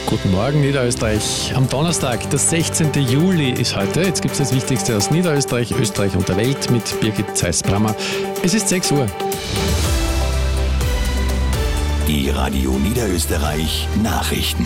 Guten Morgen, Niederösterreich. Am Donnerstag, der 16. Juli ist heute. Jetzt gibt es das Wichtigste aus Niederösterreich, Österreich und der Welt mit Birgit Zeiss-Brammer. Es ist 6 Uhr. Die Radio Niederösterreich Nachrichten.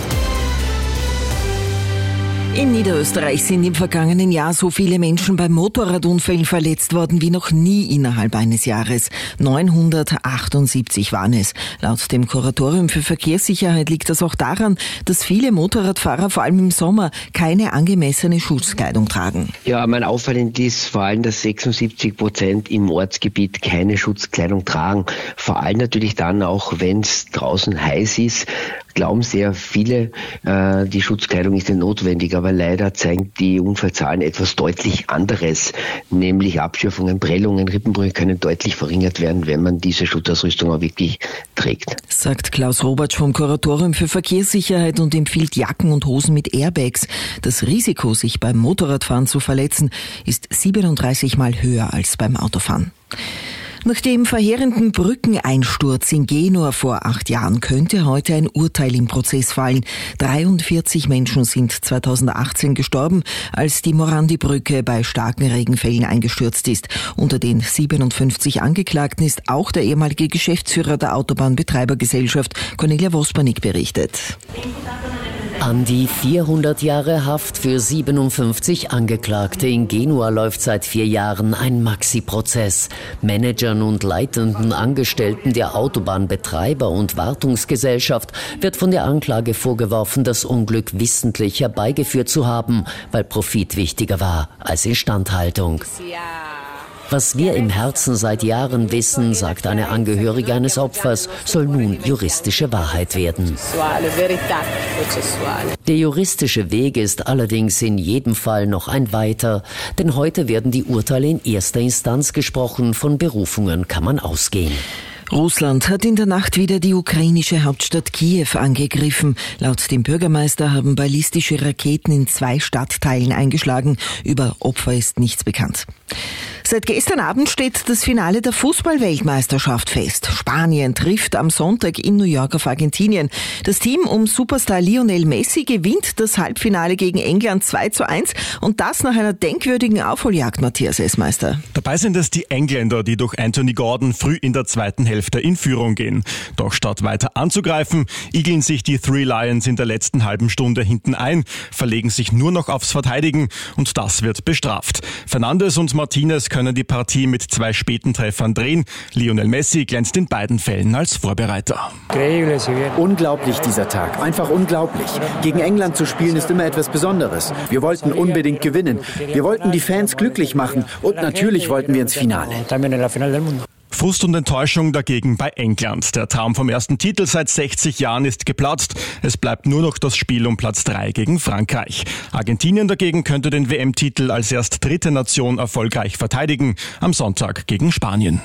In Niederösterreich sind im vergangenen Jahr so viele Menschen bei Motorradunfällen verletzt worden wie noch nie innerhalb eines Jahres. 978 waren es. Laut dem Kuratorium für Verkehrssicherheit liegt das auch daran, dass viele Motorradfahrer vor allem im Sommer keine angemessene Schutzkleidung tragen. Ja, mein auffallend ist vor allem, dass 76% im Ortsgebiet keine Schutzkleidung tragen. Vor allem natürlich dann auch, wenn es draußen heiß ist, glauben sehr viele, die Schutzkleidung ist nicht notwendig, aber leider zeigen die Unfallzahlen etwas deutlich anderes, nämlich Abschürfungen, Prellungen, Rippenbrüche können deutlich verringert werden, wenn man diese Schutzausrüstung auch wirklich trägt. Sagt Klaus Robertsch vom Kuratorium für Verkehrssicherheit und empfiehlt Jacken und Hosen mit Airbags. Das Risiko, sich beim Motorradfahren zu verletzen, ist 37 Mal höher als beim Autofahren. Nach dem verheerenden Brückeneinsturz in Genua vor 8 Jahren könnte heute ein Urteil im Prozess fallen. 43 Menschen sind 2018 gestorben, als die Morandi-Brücke bei starken Regenfällen eingestürzt ist. Unter den 57 Angeklagten ist auch der ehemalige Geschäftsführer der Autobahnbetreibergesellschaft, Cornelia Wospernick, berichtet. An die 400 Jahre Haft für 57 Angeklagte in Genua läuft seit 4 Jahren ein Maxi-Prozess. Managern und leitenden Angestellten der Autobahnbetreiber und Wartungsgesellschaft wird von der Anklage vorgeworfen, das Unglück wissentlich herbeigeführt zu haben, weil Profit wichtiger war als Instandhaltung. Was wir im Herzen seit Jahren wissen, sagt eine Angehörige eines Opfers, soll nun juristische Wahrheit werden. Der juristische Weg ist allerdings in jedem Fall noch ein weiter, denn heute werden die Urteile in erster Instanz gesprochen, von Berufungen kann man ausgehen. Russland hat in der Nacht wieder die ukrainische Hauptstadt Kiew angegriffen. Laut dem Bürgermeister haben ballistische Raketen in 2 Stadtteilen eingeschlagen. Über Opfer ist nichts bekannt. Seit gestern Abend steht das Finale der Fußball-Weltmeisterschaft fest. Spanien trifft am Sonntag in New York auf Argentinien. Das Team um Superstar Lionel Messi gewinnt das Halbfinale gegen England 2:1 und das nach einer denkwürdigen Aufholjagd, Matthias Essmeister. Dabei sind es die Engländer, die durch Anthony Gordon früh in der zweiten Hälfte in Führung gehen. Doch statt weiter anzugreifen, igeln sich die Three Lions in der letzten halben Stunde hinten ein, verlegen sich nur noch aufs Verteidigen und das wird bestraft. Fernandes und Martinez können die Partie mit 2 späten Treffern drehen. Lionel Messi glänzt in beiden Fällen als Vorbereiter. Unglaublich dieser Tag, einfach unglaublich. Gegen England zu spielen ist immer etwas Besonderes. Wir wollten unbedingt gewinnen. Wir wollten die Fans glücklich machen und natürlich wollten wir ins Finale. Frust und Enttäuschung dagegen bei England. Der Traum vom ersten Titel seit 60 Jahren ist geplatzt. Es bleibt nur noch das Spiel um Platz 3 gegen Frankreich. Argentinien dagegen könnte den WM-Titel als erst dritte Nation erfolgreich verteidigen. Am Sonntag gegen Spanien.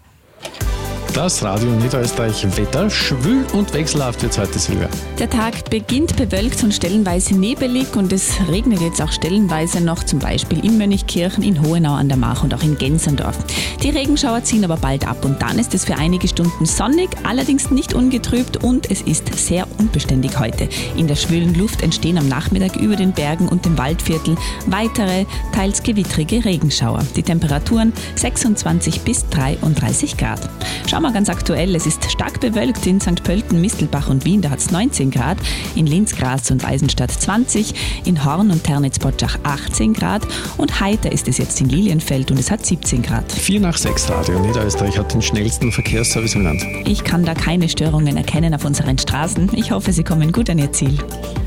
Das Radio Niederösterreich Wetter. Schwül und wechselhaft wird es heute, Silvia. Der Tag beginnt bewölkt und stellenweise nebelig und es regnet jetzt auch stellenweise noch, zum Beispiel in Mönchkirchen, in Hohenau an der Mach und auch in Gensendorf. Die Regenschauer ziehen aber bald ab und dann ist es für einige Stunden sonnig, allerdings nicht ungetrübt und es ist sehr unbeständig heute. In der schwülen Luft entstehen am Nachmittag über den Bergen und dem Waldviertel weitere, teils gewittrige Regenschauer. Die Temperaturen 26 bis 33 Grad. Schauen wir ganz aktuell, es ist stark bewölkt in St. Pölten, Mistelbach und Wien, da hat es 19 Grad, in Linz, Graz und Eisenstadt 20, in Horn und Ternitz-Potschach 18 Grad und heiter ist es jetzt in Lilienfeld und es hat 17 Grad. 4 nach 6 Radio Niederösterreich hat den schnellsten Verkehrsservice im Land. Ich kann da keine Störungen erkennen auf unseren Straßen. Ich hoffe, Sie kommen gut an Ihr Ziel.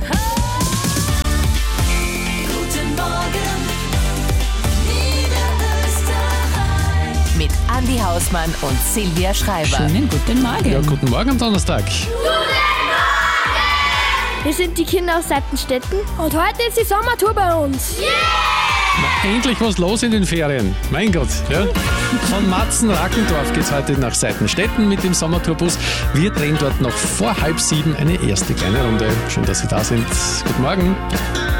Andi Hausmann und Silvia Schreiber. Schönen guten Morgen. Ja, guten Morgen am Donnerstag. Guten Morgen! Wir sind die Kinder aus Seitenstetten und heute ist die Sommertour bei uns. Yeah! Na, endlich was los in den Ferien. Mein Gott. Ja. Von Matzen-Rackendorf geht es heute nach Seitenstetten mit dem Sommertourbus. Wir drehen dort noch vor 6:30 eine erste kleine Runde. Schön, dass Sie da sind. Guten Morgen.